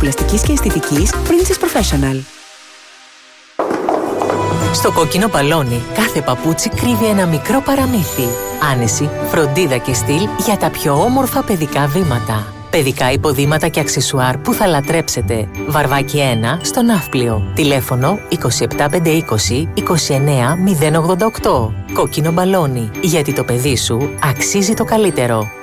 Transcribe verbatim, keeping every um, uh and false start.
ριζοσπαστικής και αισθητικής Princess Professional. Στο κόκκινο μπαλόνι, κάθε παπούτσι κρύβει ένα μικρό παραμύθι. Άνεση, φροντίδα και στυλ για τα πιο όμορφα παιδικά βήματα. Παιδικά υποδήματα και αξεσουάρ που θα λατρέψετε. Βαρβάκι ένα στο Ναύπλιο. Τηλέφωνο είκοσι επτά πεντακόσια είκοσι είκοσι εννέα μηδέν ογδόντα οκτώ. Κόκκινο μπαλόνι, γιατί το παιδί σου αξίζει το καλύτερο.